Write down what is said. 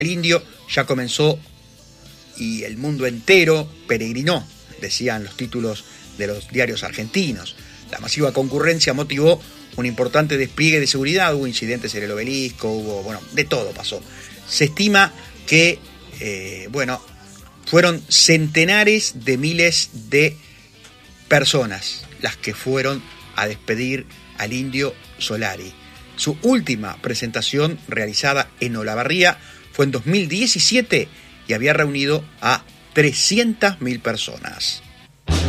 El indio ya comenzó y el mundo entero peregrinó, decían los títulos de los diarios argentinos. La masiva concurrencia motivó un importante despliegue de seguridad, hubo incidentes en el obelisco, de todo pasó. Se estima que, fueron centenares de miles de personas las que fueron a despedir al indio Solari. Su última presentación realizada en Olavarría fue en 2017 y había reunido a 300.000 personas.